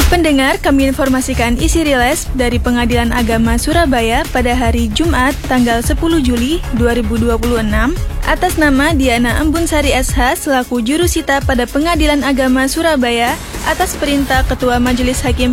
Pendengar, kami informasikan isi rilis dari Pengadilan Agama Surabaya pada hari Jumat, tanggal 10 Juli 2026, atas nama Diana Embunsari SH selaku jurusita pada Pengadilan Agama Surabaya atas perintah Ketua Majelis Hakim